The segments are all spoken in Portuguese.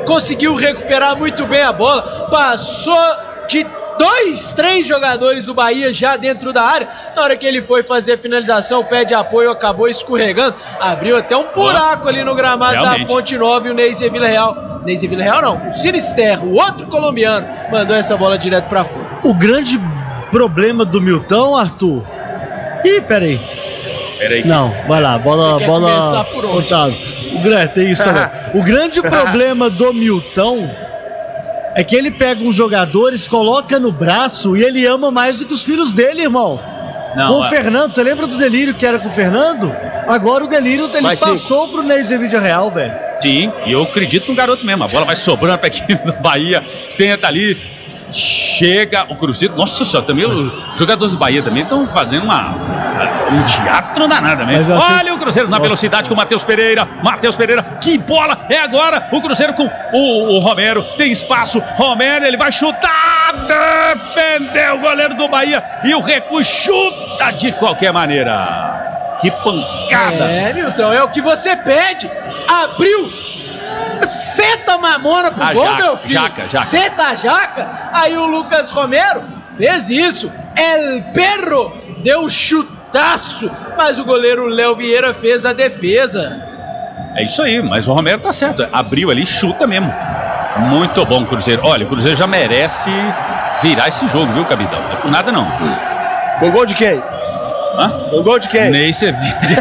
conseguiu recuperar muito bem a bola, passou de 2-3 jogadores do Bahia já dentro da área. Na hora que ele foi fazer a finalização, o pé de apoio acabou escorregando, abriu até um buraco ali no gramado da Fonte Nova, e o Neiser Villarreal não, o Sinisterra, o outro colombiano, mandou essa bola direto pra fora. O grande problema do Milton, Arthur... Peraí. Não, vai lá, bola... começar por onde? Otávio. Tem isso também. O grande problema do Milton é que ele pega uns jogadores, coloca no braço e ele ama mais do que os filhos dele, irmão. Não, com o Fernando, você lembra do delírio que era com o Fernando? Agora o delírio ele passou pro Neiser Villarreal, velho. Sim, e eu acredito no garoto mesmo. A bola vai sobrando pra equipe do Bahia, tenta ali, chega o Cruzeiro. Nossa senhora, também os jogadores do Bahia também estão fazendo um teatro danado mesmo. Olha o Cruzeiro na velocidade com o Matheus Pereira. Que bola é agora? O Cruzeiro com o Romero. Tem espaço. Romero, ele vai chutar. Defendeu o goleiro do Bahia. E o Recu chuta de qualquer maneira. Que pancada. Milton, é o que você pede. Abriu. Senta a mamona pro gol, meu filho. Jaca. Senta a jaca. Aí o Lucas Romero fez isso. El Perro deu chutaço, mas o goleiro Léo Vieira fez a defesa. É isso aí, mas o Romero tá certo. Abriu ali, chuta mesmo. Muito bom, Cruzeiro. Olha, o Cruzeiro já merece virar esse jogo, viu, Cabidão? Não é por nada, não. Com gol de quem? Hã? Com gol de quem? Neiser.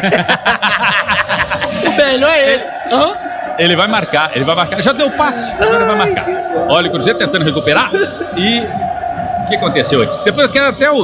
O melhor é ele. Ele vai marcar. Já deu passe, agora ele vai marcar. Olha o Cruzeiro tentando recuperar. E o que aconteceu aí? Depois eu quero até o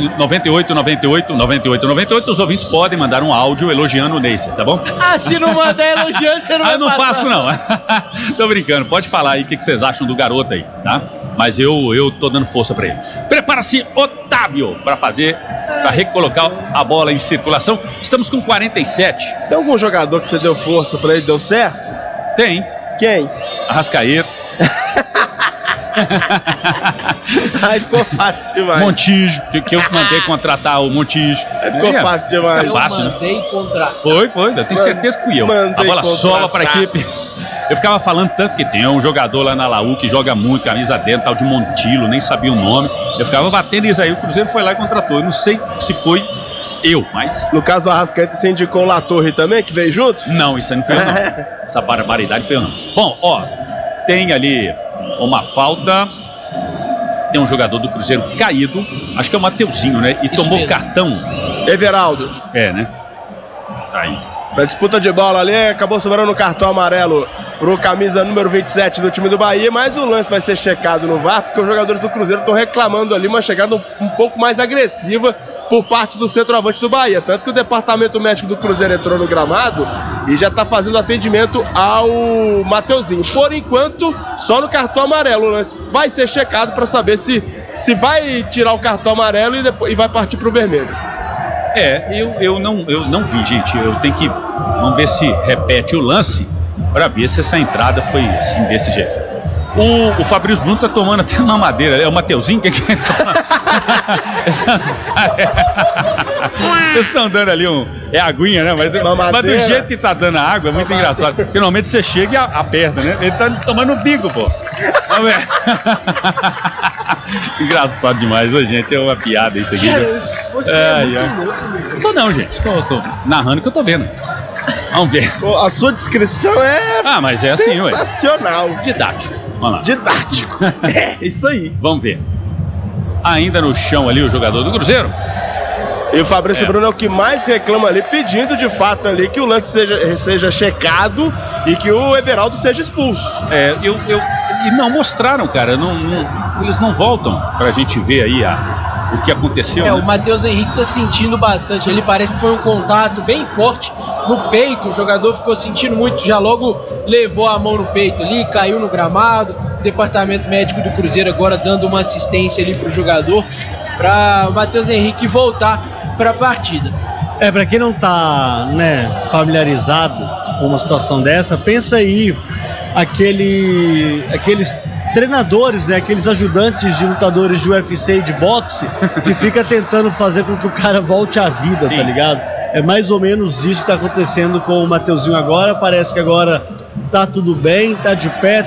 99898, os ouvintes podem mandar um áudio elogiando o Neiser, tá bom? Se não mandar elogiando, você não vai não passo não. Tô brincando, pode falar aí o que vocês acham do garoto aí, tá? Mas eu tô dando força pra ele. Prepara-se, Otávio, pra recolocar a bola em circulação. Estamos com 47. Tem algum jogador que você deu força pra ele, deu certo? Tem. Quem? Arrascaeta. Aí ficou fácil demais. Montijo, que eu mandei contratar o Montijo. Aí ficou fácil demais. Eu mandei contratar. Foi, eu tenho certeza que fui eu. A bola sola pra equipe. Eu ficava falando tanto que tem um jogador lá na Laú que joga muito, camisa dentro, tal de Montilo, nem sabia o nome. Eu ficava batendo isso aí, o Cruzeiro foi lá e contratou. Eu não sei se foi eu, mas... No caso do Arrascaeta, você indicou o La Torre também, que veio junto? Não, isso aí não foi eu não. Essa barbaridade foi eu não. Bom, tem ali uma falta. Tem um jogador do Cruzeiro caído, acho que é o Mateuzinho, né? E tomou cartão. Everaldo. Né? Tá aí. Na disputa de bola ali, acabou sobrando um cartão amarelo pro camisa número 27 do time do Bahia, mas o lance vai ser checado no VAR, porque os jogadores do Cruzeiro estão reclamando ali uma chegada um pouco mais agressiva por parte do centroavante do Bahia, tanto que o departamento médico do Cruzeiro entrou no gramado e já está fazendo atendimento ao Mateuzinho. Por enquanto, só no cartão amarelo. O lance vai ser checado para saber se vai tirar o cartão amarelo e vai partir pro vermelho. Eu não vi, gente. Eu tenho que... Vamos ver se repete o lance para ver se essa entrada foi assim, desse jeito. O Fabrício Bruno tá tomando até uma madeira. É o Mateuzinho que Eles estão dando ali é aguinha, né? Mas do jeito que tá dando a água é muito engraçado. Porque normalmente você chega e aperta, né? Ele tá tomando o bico, pô. Vamos ver. Engraçado demais, ô, gente. É uma piada isso aqui. Cara, você é muito louco. Tô não, gente. Tô narrando o que eu tô vendo. Vamos ver. A sua descrição mas é assim, sensacional. Didático. Vamos lá. Didático. Isso aí. Vamos ver. Ainda no chão ali o jogador do Cruzeiro. E o Fabrício Bruno é o que mais reclama ali, pedindo de fato ali que o lance seja checado e que o Everaldo seja expulso. E não mostraram, cara. Eles não voltam pra gente ver aí o que aconteceu. O Matheus Henrique tá sentindo bastante. Ele parece que foi um contato bem forte no peito. O jogador ficou sentindo muito, já logo levou a mão no peito ali, caiu no gramado. O departamento médico do Cruzeiro agora dando uma assistência ali pro jogador, para o Matheus Henrique voltar para a partida. Para quem não tá, familiarizado com uma situação dessa, pensa aí aqueles treinadores, aqueles ajudantes de lutadores de UFC e de boxe que fica tentando fazer com que o cara volte à vida, tá ligado? É mais ou menos isso que tá acontecendo com o Mateuzinho agora. Parece que agora tá tudo bem, tá de pé,